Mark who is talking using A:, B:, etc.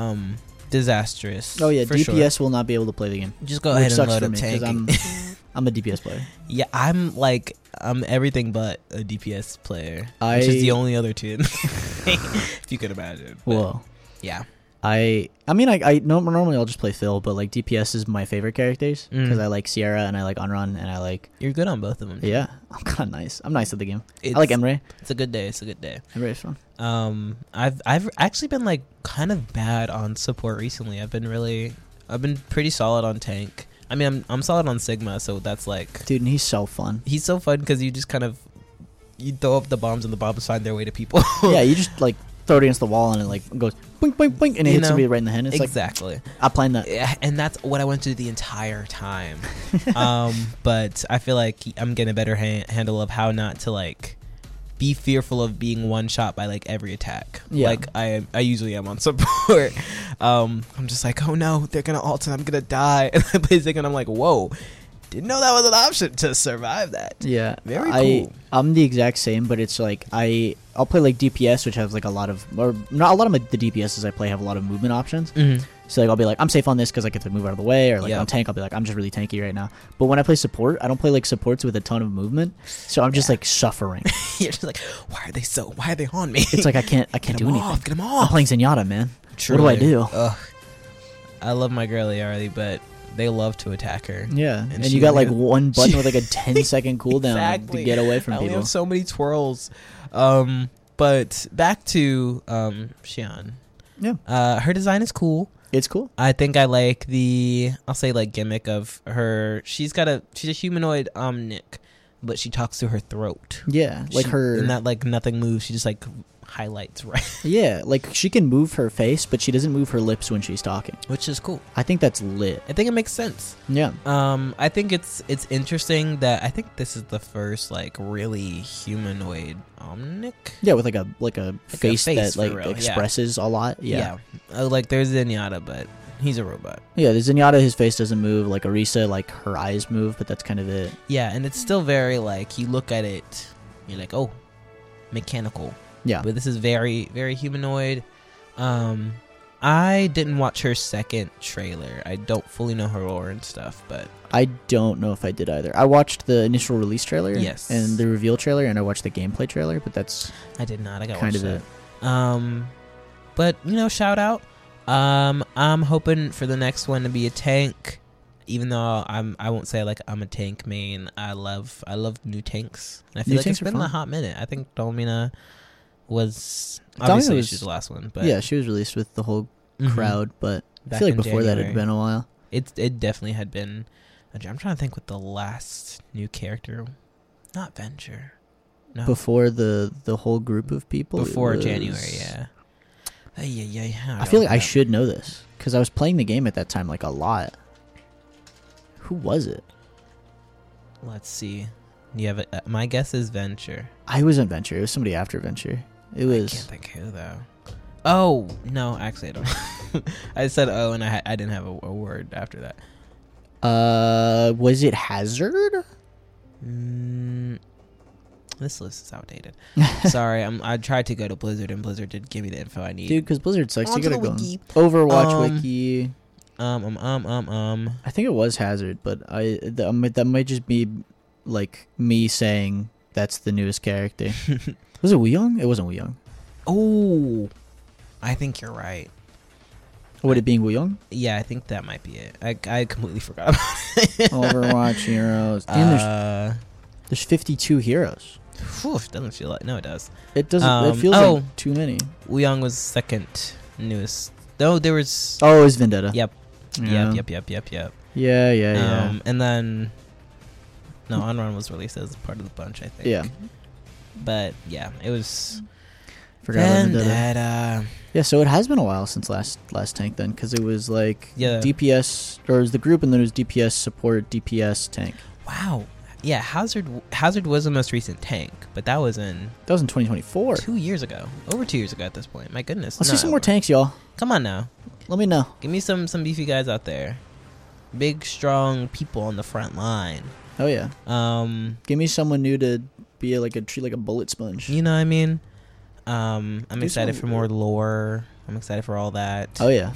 A: disastrous.
B: Oh yeah,
A: for
B: DPS
A: sure.
B: will not be able to play the game.
A: Just go
B: Which
A: ahead and
B: sucks
A: load
B: for
A: up
B: me because
A: tanking.
B: I'm a DPS player.
A: Yeah, I'm everything but a DPS player, which is the only other two, if you could imagine. But,
B: Whoa.
A: Yeah.
B: I mean, normally I'll just play Phil, but like DPS is my favorite characters because I like Sierra and I like Unrun and I like.
A: You're good on both of them.
B: Yeah, I'm kind of nice. I'm nice at the game. I like Emre.
A: It's a good day. It's a good day.
B: Emre's fun.
A: I've actually been like kind of bad on support recently. I've been pretty solid on tank. I mean, I'm solid on Sigma, so that's like.
B: Dude, and he's so fun.
A: He's so fun because you just kind of you throw up the bombs and the bombs find their way to people.
B: Yeah, you just like throw it against the wall and it like goes boink boink boink and it hits somebody right in the head. It's
A: exactly.
B: Like, I'm playing that.
A: Yeah, and that's what I went to the entire time. But I feel like I'm getting a better handle of how not to like be fearful of being one shot by like every attack.
B: Yeah.
A: Like I usually am on support. I'm just like, oh no, they're gonna ult and I'm gonna die. And I play Zig and I'm like, whoa, didn't know that was an option to survive that.
B: Yeah,
A: very cool.
B: I'm the exact same, but it's like I'll play like DPS, which has like a lot of, or not a lot of the DPSs I play have a lot of movement options.
A: Mm-hmm.
B: So like I'll be like, I'm safe on this because I get to move out of the way, or like on tank I'll be like, I'm just really tanky right now. But when I play support, I don't play like supports with a ton of movement, so I'm just like suffering.
A: You're just like, why are they on me?
B: It's like I can't do anything.
A: Get them off.
B: I'm playing Zenyatta, man.
A: Truly.
B: What do I do?
A: Ugh. I love my girl Yarly, but they love to attack her.
B: Yeah, and you got like one button with like a 10-second cooldown
A: exactly.
B: to get away from
A: I
B: people.
A: only have so many twirls. But back to Xian.
B: Yeah.
A: Her design is cool.
B: It's cool.
A: I think I like I'll say like gimmick of her. She's a humanoid Nick, but she talks through her throat.
B: Yeah, like her.
A: And that like nothing moves. She just like highlights, right?
B: Yeah, like she can move her face, but she doesn't move her lips when she's talking,
A: which is cool.
B: I think that's lit.
A: I think it makes sense.
B: Yeah.
A: I think it's interesting that I think this is the first like really humanoid Omnic.
B: Yeah, with like a face that like
A: real,
B: expresses a lot. Yeah.
A: Like there's Zenyatta, but he's a robot.
B: Yeah, the Zenyatta, his face doesn't move. Like Orisa, like her eyes move, but that's kind of it.
A: Yeah, and it's still very like you look at it, you're like, oh, mechanical.
B: Yeah.
A: But this is very, very humanoid. I didn't watch her second trailer. I don't fully know her lore and stuff, but
B: I don't know if I did either. I watched the initial release trailer,
A: yes,
B: and the reveal trailer, and I watched the gameplay trailer, but that's
A: I did not. I got
B: kind of
A: that.
B: it.
A: But shout out. I'm hoping for the next one to be a tank. Even though I won't say like I'm a tank main. I love new tanks. And I feel like it's been a hot minute. I think Domina was obviously she's the last one, but
B: yeah, she was released with the whole crowd, but I feel like before that it had been a while.
A: It definitely had been. I'm trying to think what the last new character, not Venture, no,
B: before the whole group of people
A: before January, yeah.
B: I feel like I should know this because I was playing the game at that time like a lot. Who was it?
A: Let's see. You have my guess is Venture.
B: I wasn't Venture. It was somebody after Venture. It was.
A: I can't think who though. Oh no, actually I don't. I said oh, and I didn't have a word after that.
B: Was it Hazard?
A: This list is outdated. Sorry, I tried to go to Blizzard, and Blizzard did give me the info I need.
B: Dude, because Blizzard sucks. You gotta go.
A: Wiki.
B: Overwatch wiki.
A: I
B: think it was Hazard, but that might just be like me saying that's the newest character. Was it Wuyong? It wasn't Wuyong.
A: Oh, I think you're right.
B: Would it being Wuyong?
A: Yeah, I think that might be it. I completely forgot about it.
B: Overwatch heroes. Damn, there's 52 heroes.
A: Whew, doesn't feel like it does.
B: It doesn't. It feels like too many.
A: Wuyong was second newest. No, there was.
B: Oh, it was Vendetta.
A: Yep.
B: Yeah.
A: Yep.
B: Yeah.
A: And then, no, Unrun was released as part of the bunch, I think.
B: Yeah.
A: But yeah, it was.
B: Forgot about Vendetta. Yeah, so it has been a while since last tank then, because it was like DPS, or it was the group, and then it was DPS support, DPS tank.
A: Wow. Yeah, Hazard was the most recent tank, but that was in
B: 2024.
A: 2 years ago. Over 2 years ago at this point. My goodness.
B: Let's see some more tanks, y'all.
A: Come on now.
B: Let me know.
A: Give me some beefy guys out there. Big, strong people on the front line.
B: Oh yeah. Give me someone new to be treat like a bullet sponge.
A: You know what I mean? I'm excited for more lore. I'm excited for all that.
B: Oh yeah.